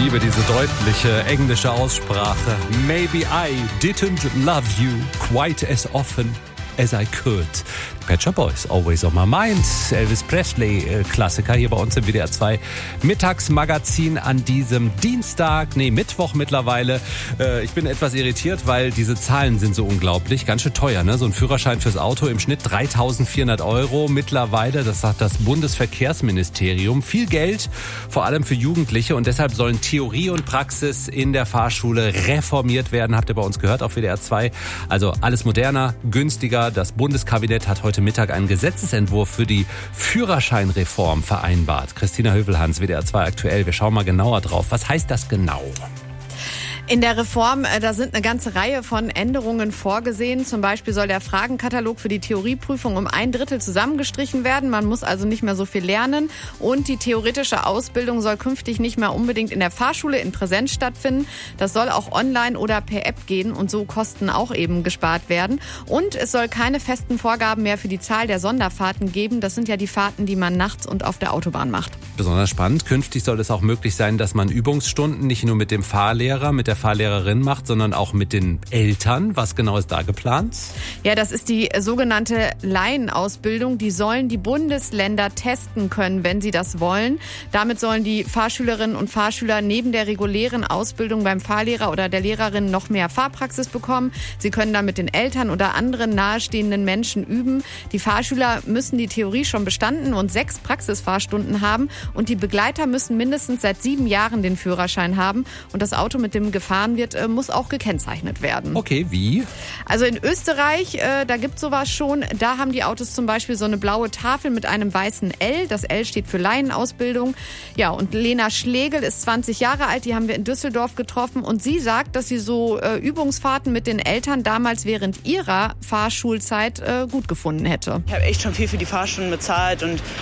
liebe diese deutliche englische Aussprache. Maybe I didn't love you quite as often as I could. Pet Shop Boys, Always on My Mind. Elvis Presley, Klassiker hier bei uns im WDR 2 Mittagsmagazin an diesem Mittwoch mittlerweile. Ich bin etwas irritiert, weil diese Zahlen sind so unglaublich. Ganz schön teuer, ne? So ein Führerschein fürs Auto im Schnitt 3.400 € mittlerweile. Das sagt das Bundesverkehrsministerium. Viel Geld, vor allem für Jugendliche. Und deshalb sollen Theorie und Praxis in der Fahrschule reformiert werden. Habt ihr bei uns gehört auf WDR 2. Also alles moderner, günstiger. Das Bundeskabinett hat heute Mittag einen Gesetzesentwurf für die Führerscheinreform vereinbart. Christina Hövelhans, WDR 2 aktuell. Wir schauen mal genauer drauf. Was heißt das genau? In der Reform, da sind eine ganze Reihe von Änderungen vorgesehen. Zum Beispiel soll der Fragenkatalog für die Theorieprüfung um 1/3 zusammengestrichen werden. Man muss also nicht mehr so viel lernen. Und die theoretische Ausbildung soll künftig nicht mehr unbedingt in der Fahrschule in Präsenz stattfinden. Das soll auch online oder per App gehen und so Kosten auch eben gespart werden. Und es soll keine festen Vorgaben mehr für die Zahl der Sonderfahrten geben. Das sind ja die Fahrten, die man nachts und auf der Autobahn macht. Besonders spannend. Künftig soll es auch möglich sein, dass man Übungsstunden nicht nur mit dem Fahrlehrer, mit der Fahrlehrerin macht, sondern auch mit den Eltern. Was genau ist da geplant? Ja, das ist die sogenannte Laienausbildung. Die sollen die Bundesländer testen können, wenn sie das wollen. Damit sollen die Fahrschülerinnen und Fahrschüler neben der regulären Ausbildung beim Fahrlehrer oder der Lehrerin noch mehr Fahrpraxis bekommen. Sie können dann mit den Eltern oder anderen nahestehenden Menschen üben. Die Fahrschüler müssen die Theorie schon bestanden und 6 Praxisfahrstunden haben. Und die Begleiter müssen mindestens seit 7 Jahren den Führerschein haben. Und das Auto, mit dem gefahren wird, muss auch gekennzeichnet werden. Okay, wie? Also in Österreich, da gibt es sowas schon. Da haben die Autos zum Beispiel so eine blaue Tafel mit einem weißen L. Das L steht für Laienausbildung. Ja, und Lena Schlegel ist 20 Jahre alt. Die haben wir in Düsseldorf getroffen. Und sie sagt, dass sie so Übungsfahrten mit den Eltern damals während ihrer Fahrschulzeit gut gefunden hätte. Ich habe echt schon viel für die Fahrstunden bezahlt und